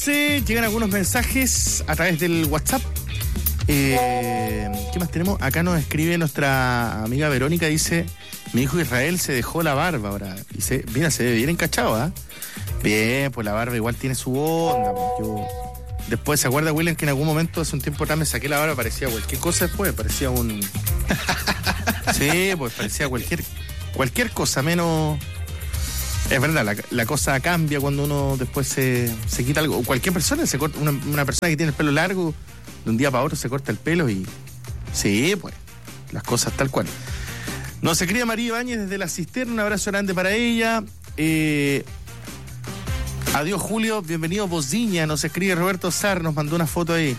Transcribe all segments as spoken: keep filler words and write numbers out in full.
Sí, llegan algunos mensajes a través del WhatsApp. Eh, ¿Qué más tenemos? Acá nos escribe nuestra amiga Verónica, dice: mi hijo Israel se dejó la barba ahora. Y se, mira, se ve bien encachado, ¿ah? ¿eh? Bien, pues la barba igual tiene su onda. Pues yo, después, ¿se acuerda, William, que en algún momento, hace un tiempo atrás, me saqué la barba? Parecía cualquier cosa después, parecía un... Sí, pues parecía cualquier, cualquier cosa, menos... Es verdad, la, la cosa cambia cuando uno después se, se quita algo. Cualquier persona, se corta, una, una persona que tiene el pelo largo, de un día para otro se corta el pelo y... Sí, pues, las cosas tal cual. Nos escribe María Ibáñez desde La Cisterna, un abrazo grande para ella. Eh, adiós, Julio, bienvenido Bociña. Nos escribe Roberto Sar, nos mandó una foto ahí.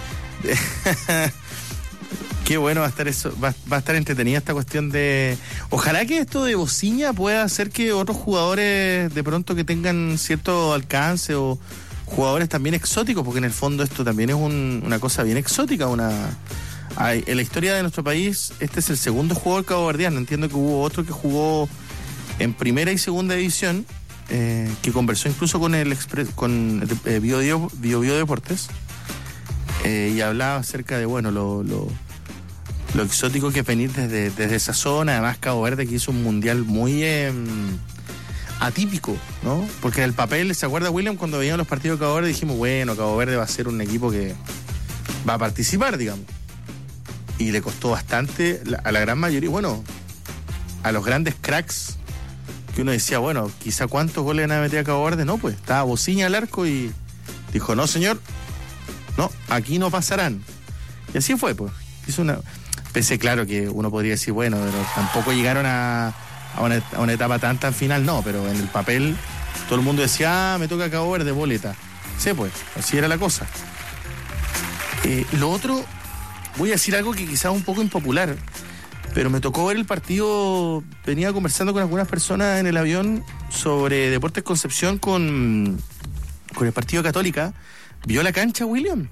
Qué bueno va a estar eso, va, va a estar entretenida esta cuestión de... Ojalá que esto de Bociña pueda hacer que otros jugadores de pronto que tengan cierto alcance o jugadores también exóticos, porque en el fondo esto también es un, una cosa bien exótica. Una hay, en la historia de nuestro país, este es el segundo jugador caboverdiano. Entiendo que hubo otro que jugó en primera y segunda división, eh, que conversó incluso con el Expres, con eh, Bio, Bio, Bio, Bio Deportes, eh, y hablaba acerca de, bueno, lo... lo Lo exótico que es venir desde, desde esa zona. Además, Cabo Verde, que hizo un mundial muy eh, atípico, ¿no? Porque en el papel, ¿se acuerda, William? Cuando veíamos los partidos de Cabo Verde dijimos, bueno, Cabo Verde va a ser un equipo que va a participar, digamos. Y le costó bastante a la gran mayoría, bueno, a los grandes cracks, que uno decía, bueno, quizá cuántos goles van a meter a Cabo Verde. No, pues, estaba Bociña al arco y dijo, no, señor, no, aquí no pasarán. Y así fue, pues. Hizo una... Pese, claro, que uno podría decir, bueno, pero tampoco llegaron a, a, una, a una etapa tan tan final, no, pero en el papel todo el mundo decía, ah, me toca Cabo Verde, boleta. Sí, pues, así era la cosa. Eh, lo otro, voy a decir algo que quizás es un poco impopular, pero me tocó ver el partido, venía conversando con algunas personas en el avión sobre Deportes Concepción con, con el partido Católica. ¿Vio la cancha, William?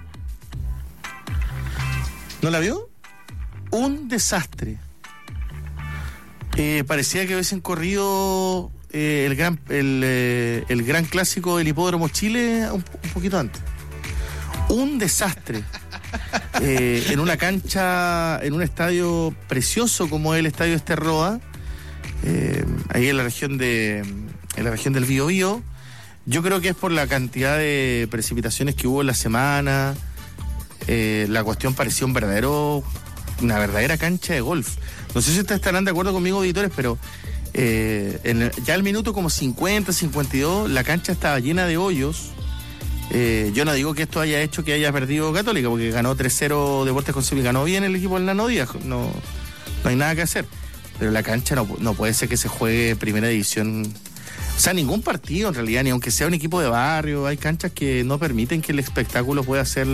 ¿No la vio? Un desastre. Eh, parecía que hubiesen corrido eh, el gran el, eh, el gran clásico del Hipódromo Chile un, un poquito antes. Un desastre. Eh, en una cancha, en un estadio precioso como es el Estadio Esterroa, eh, ahí en la región de en la región del Biobío. Yo creo que es por la cantidad de precipitaciones que hubo en la semana. Eh, la cuestión parecía un verdadero una verdadera cancha de golf. No sé si ustedes estarán de acuerdo conmigo, auditores, pero eh, en, ya al minuto como cincuenta, cincuenta y dos, la cancha estaba llena de hoyos. Eh, yo no digo que esto haya hecho que haya perdido Católica, porque ganó tres cero Deportes Concepción y ganó bien el equipo del Nano Díaz. No, no hay nada que hacer. Pero la cancha no, no puede ser que se juegue primera división. O sea, ningún partido en realidad, ni aunque sea un equipo de barrio. Hay canchas que no permiten que el espectáculo pueda ser...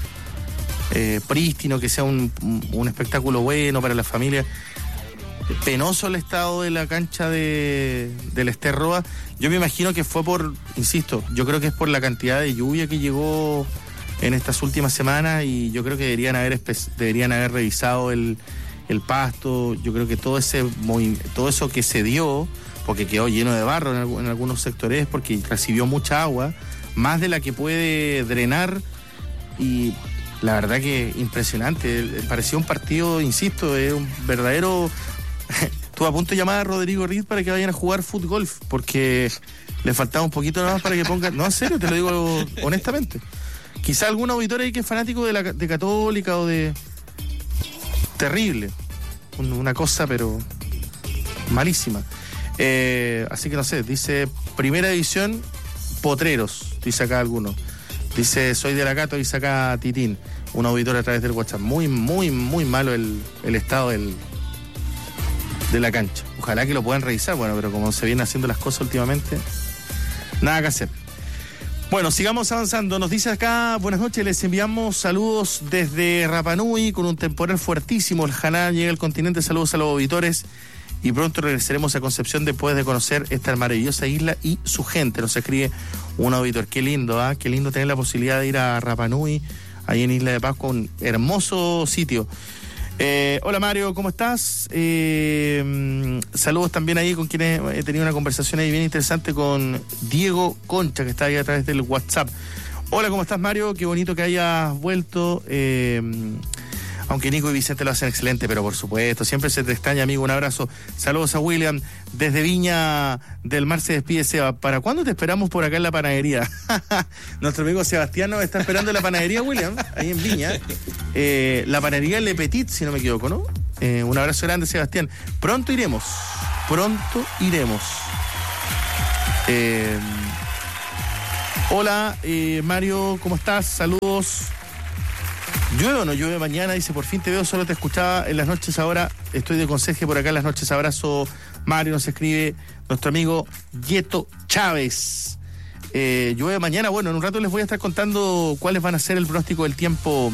Eh, prístino, que sea un, un espectáculo bueno para la familia. Penoso el estado de la cancha de del Esterroa. Yo me imagino que fue por, insisto, yo creo que es por la cantidad de lluvia que llegó en estas últimas semanas, y yo creo que deberían haber deberían haber revisado el, el pasto. Yo creo que todo ese todo eso que se dio, porque quedó lleno de barro en, en algunos sectores, porque recibió mucha agua, más de la que puede drenar. Y la verdad que impresionante, parecía un partido, insisto, es un verdadero... Estuve a punto de llamar a Rodrigo Riz para que vayan a jugar fútbol, porque le faltaba un poquito nada más para que pongan... No, en serio, te lo digo honestamente. Quizá algún auditor ahí que es fanático de la de Católica o de... Terrible. Una cosa, pero malísima. Eh, así que no sé, dice Primera División, Potreros, dice acá alguno. Dice, soy de la Cato, dice acá Titín, un auditor a través del WhatsApp. Muy, muy, muy malo el, el estado del, de la cancha. Ojalá que lo puedan revisar, bueno, pero como se vienen haciendo las cosas últimamente, nada que hacer. Bueno, sigamos avanzando. Nos dice acá, buenas noches, les enviamos saludos desde Rapa Nui con un temporal fuertísimo. El Haná llega al continente, saludos a los auditores. Y pronto regresaremos a Concepción después de conocer esta maravillosa isla y su gente. Nos escribe un auditor. Qué lindo, ¿ah? ¿eh? Qué lindo tener la posibilidad de ir a Rapa Nui, ahí en Isla de Pascua, un hermoso sitio. Eh, hola Mario, ¿cómo estás? Eh, saludos también ahí con quienes he tenido una conversación ahí bien interesante con Diego Concha, que está ahí a través del WhatsApp. Hola, ¿cómo estás Mario? Qué bonito que hayas vuelto. Eh, aunque Nico y Vicente lo hacen excelente, pero por supuesto, siempre se te extraña, amigo. Un abrazo. Saludos a William. Desde Viña del Mar se despide Seba. ¿Para cuándo te esperamos por acá en la panadería? Nuestro amigo Sebastián nos está esperando en la panadería, William, ahí en Viña. Eh, la panadería Le Petit, si no me equivoco, ¿no? Eh, un abrazo grande, Sebastián. Pronto iremos. Pronto iremos. Eh, hola, eh, Mario, ¿cómo estás? Saludos. ¿Llueve o no llueve mañana? Dice, por fin te veo, solo te escuchaba en las noches ahora. Estoy de conserje por acá en las noches. Abrazo, Mario, nos escribe nuestro amigo Yeto Chávez. Eh, llueve mañana, bueno, en un rato les voy a estar contando cuáles van a ser el pronóstico del tiempo